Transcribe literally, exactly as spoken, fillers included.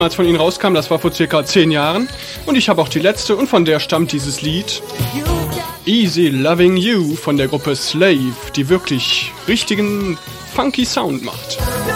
damals von ihnen rauskam, das war vor circa zehn Jahren. Und ich habe auch die letzte und von der stammt dieses Lied Easy Loving You von der Gruppe Slave, die wirklich richtigen funky Sound macht.